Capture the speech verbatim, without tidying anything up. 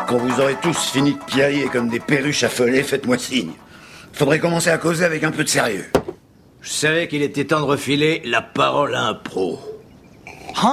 Quand vous aurez tous fini de piailler comme des perruches affolées, faites-moi signe. Faudrait commencer à causer avec un peu de sérieux. Je savais qu'il était temps de refiler la parole à un pro.